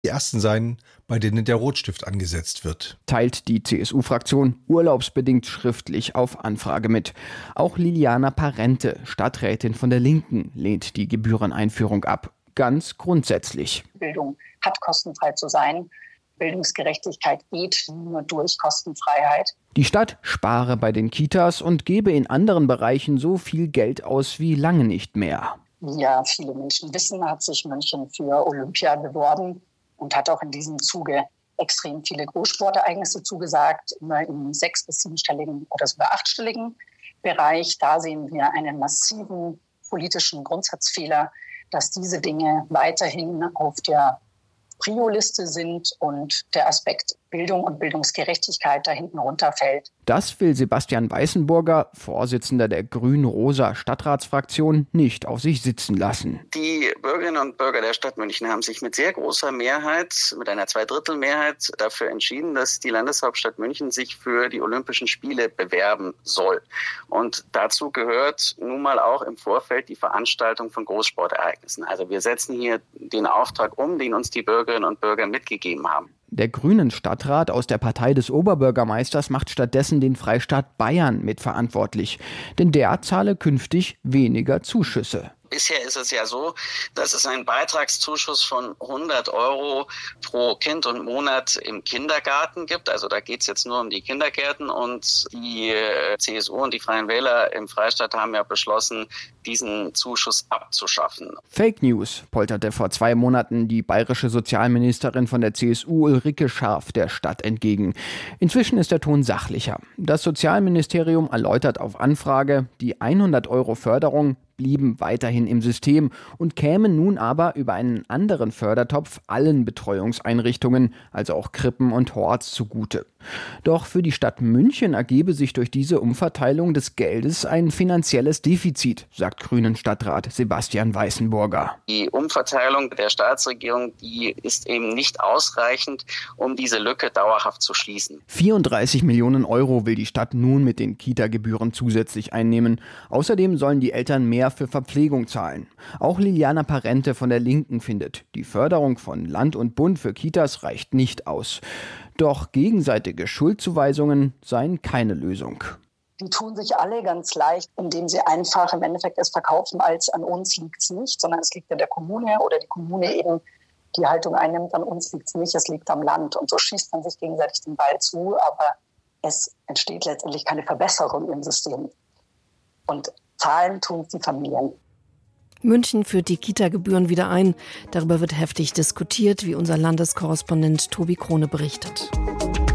die ersten sein, bei denen der Rotstift angesetzt wird. Teilt die CSU-Fraktion urlaubsbedingt schriftlich auf Anfrage mit. Auch Liliana Parente, Stadträtin von der Linken, lehnt die Gebühreneinführung ab. Ganz grundsätzlich. Bildung hat kostenfrei zu sein. Bildungsgerechtigkeit geht nur durch Kostenfreiheit. Die Stadt spare bei den Kitas und gebe in anderen Bereichen so viel Geld aus wie lange nicht mehr. Wie ja viele Menschen wissen, hat sich München für Olympia beworben und hat auch in diesem Zuge extrem viele Großsportereignisse zugesagt, immer im 6- bis 7-stelligen oder sogar 8-stelligen Bereich. Da sehen wir einen massiven politischen Grundsatzfehler, dass diese Dinge weiterhin auf der Prio-Liste sind und der Aspekt Bildung und Bildungsgerechtigkeit da hinten runterfällt. Das will Sebastian Weißenburger, Vorsitzender der grün-rosa Stadtratsfraktion, nicht auf sich sitzen lassen. Die Bürgerinnen und Bürger der Stadt München haben sich mit sehr großer Mehrheit, mit einer Zweidrittelmehrheit, dafür entschieden, dass die Landeshauptstadt München sich für die Olympischen Spiele bewerben soll. Und dazu gehört nun mal auch im Vorfeld die Veranstaltung von Großsportereignissen. Also wir setzen hier den Auftrag um, den uns die Bürgerinnen und Bürger mitgegeben haben. Der grünen Stadtrat aus der Partei des Oberbürgermeisters macht stattdessen den Freistaat Bayern mitverantwortlich, denn der zahle künftig weniger Zuschüsse. Bisher ist es ja so, dass es einen Beitragszuschuss von 100 € pro Kind und Monat im Kindergarten gibt. Also da geht es jetzt nur um die Kindergärten und die CSU und die Freien Wähler im Freistaat haben ja beschlossen, diesen Zuschuss abzuschaffen. Fake News, polterte vor 2 Monaten die bayerische Sozialministerin von der CSU Ulrike Scharf der Stadt entgegen. Inzwischen ist der Ton sachlicher. Das Sozialministerium erläutert auf Anfrage, die 100 € Förderung blieben weiterhin im System und kämen nun aber über einen anderen Fördertopf allen Betreuungseinrichtungen, also auch Krippen und Horts, zugute. Doch für die Stadt München ergebe sich durch diese Umverteilung des Geldes ein finanzielles Defizit, sagt Grünen-Stadtrat Sebastian Weißenburger. Die Umverteilung der Staatsregierung, die ist eben nicht ausreichend, um diese Lücke dauerhaft zu schließen. 34 Millionen € will die Stadt nun mit den Kita-Gebühren zusätzlich einnehmen. Außerdem sollen die Eltern mehr für Verpflegung zahlen. Auch Liliana Parente von der Linken findet, die Förderung von Land und Bund für Kitas reicht nicht aus. Doch gegenseitige Schuldzuweisungen seien keine Lösung. Die tun sich alle ganz leicht, indem sie einfach im Endeffekt es verkaufen, als an uns liegt es nicht, sondern es liegt an der Kommune oder die Kommune eben die Haltung einnimmt, an uns liegt es nicht, es liegt am Land. Und so schießt man sich gegenseitig den Ball zu, aber es entsteht letztendlich keine Verbesserung im System. Und zahlen tun die Familien. München führt die Kita-Gebühren wieder ein. Darüber wird heftig diskutiert, wie unser Landeskorrespondent Tobi Krone berichtet.